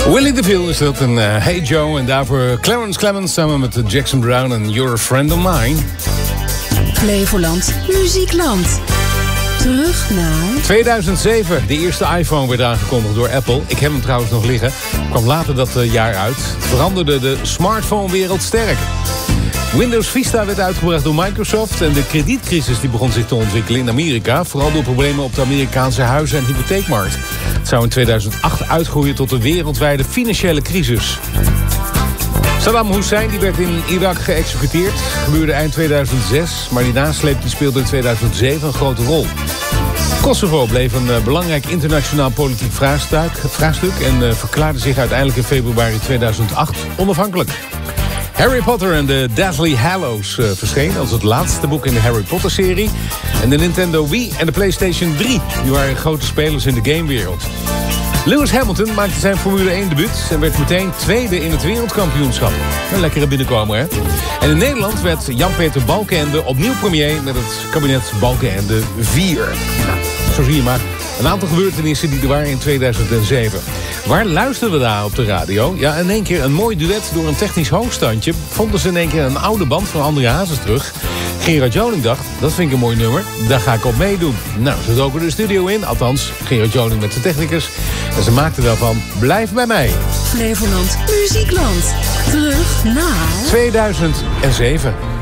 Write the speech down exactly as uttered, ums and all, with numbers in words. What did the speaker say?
Willie DeVille is dat, een uh, Hey Joe. En daarvoor Clarence Clemens samen met Jackson Browne en You're a Friend of Mine. Flevoland, Muziekland. Terug naar... tweeduizend zeven, de eerste iPhone werd aangekondigd door Apple. Ik heb hem trouwens nog liggen. Kwam later dat uh, jaar uit. Het veranderde de smartphone-wereld sterk. Windows Vista werd uitgebracht door Microsoft en de kredietcrisis die begon zich te ontwikkelen in Amerika, vooral door problemen op de Amerikaanse huizen- en hypotheekmarkt. Het zou in tweeduizend acht uitgroeien tot een wereldwijde financiële crisis. Saddam Hussein die werd in Irak geëxecuteerd. Dat gebeurde eind tweeduizend zes, maar die nasleep die speelde in tweeduizend zeven een grote rol. Kosovo bleef een uh, belangrijk internationaal politiek vraagstuk, vraagstuk en uh, verklaarde zich uiteindelijk in februari tweeduizend acht onafhankelijk. Harry Potter en de Deathly Hallows uh, verscheen als het laatste boek in de Harry Potter-serie. En de Nintendo Wii en de PlayStation drie die waren grote spelers in de gamewereld. Lewis Hamilton maakte zijn Formule één debuut en werd meteen tweede in het wereldkampioenschap. Een lekkere binnenkomer, hè? En in Nederland werd Jan-Peter Balkenende opnieuw premier met het kabinet Balkenende vier. Nou, zo zie je maar. Een aantal gebeurtenissen die er waren in tweeduizend zeven. Waar luisterden we daar op de radio? Ja, in één keer een mooi duet door een technisch hoogstandje. Vonden ze in één keer een oude band van André Hazes terug. Gerard Joling dacht, dat vind ik een mooi nummer. Daar ga ik op meedoen. Nou, ze doken de studio in. Althans, Gerard Joling met zijn technicus. En ze maakten daarvan Blijf bij mij. Flevoland, Muziekland. Terug naar... tweeduizend zeven.